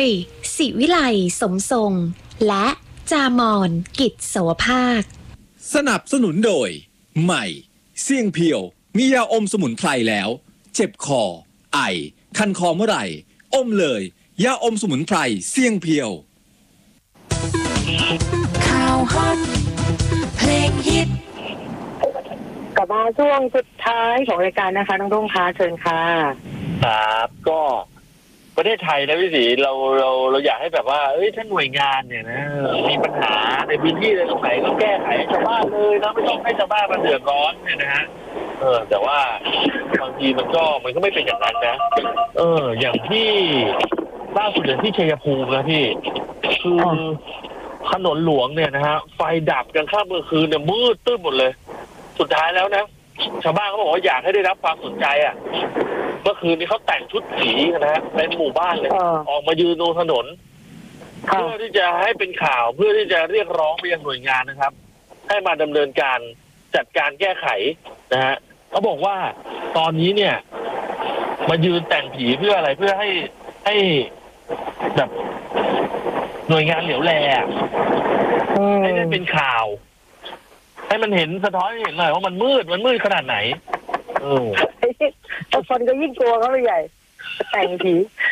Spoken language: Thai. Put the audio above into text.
ศิวิไลสมทรง และจามอนกิจโสภาคสนับสนุนโดยใหม่เสี่ยงเพียวมียาอมสมุนไพรแล้วเจ็บคอไอคันคอเมื่อไหร่อมเลยยาอมสมุนไพรเสี่ยงเพียวข่าวฮอตเพลงฮิตกลับมาช่วงสุดท้ายของรายการนะคะน้องรุ่งคะเชิญค่ะครับก็ประเทศไทยนะพี่ศรีเราอยากให้แบบว่าถ้าหน่วยงานเนี่ยนะมีปัญหาในพื้นที่อะไรตรงไหนก็แก้ไขให้ชาวบ้านเลยนะไม่ต้องให้ชาวบ้านมาเดือดร้อนเนี่ยนะฮะแต่ว่าบางทีมันก็ไม่เป็นอย่างนั้นนะอย่างที่ล่าสุดอย่างที่ชัยภูมินะพี่คือถนนหลวงเนี่ยนะฮะไฟดับกลางค่ำกลางคืนเนี่ยมืดตึ้มหมดเลยสุดท้ายแล้วนะชาวบ้านเขาบอกว่าอยากให้ได้รับความสนใจอ่ะเมื่อคืนนี้เขาแต่งชุดสีนะฮะเป็นหมู่บ้านเลยออกมายืนตรงถนนเพื่อที่จะให้เป็นข่าวเพื่อที่จะเรียกร้องไปยังหน่วยงานนะครับให้มาดำเนินการจัดการแก้ไขนะฮะเขาบอกว่าตอนนี้เนี่ยมายืนแต่งผีเพื่ออะไรเพื่อให้แบบหน่วยงานเหลียวแลให้ได้เป็นข่าวให้มันเห็นสะท้อนให้เห็นหน่อยว่ามันมืดขนาดไหนคนก็ยิ่งกลัวเขาไปใหญ่แต่งผี